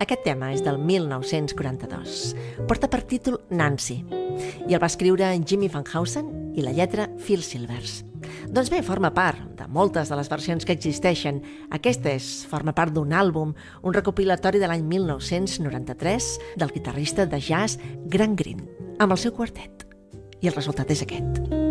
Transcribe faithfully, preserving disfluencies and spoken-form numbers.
Aquest tema és del mil nou-cents quaranta-dos. Porta per títol Nancy i el va escriure Jimmy Van Heusen i la lletra Phil Silvers. Doncs bé, forma part de moltes de les versions que existeixen. Aquesta és, forma part d'un àlbum, un recopilatori de l'any mil nou-cents noranta-tres del guitarrista de jazz Grant Green, amb el seu quartet. I el resultat és aquest.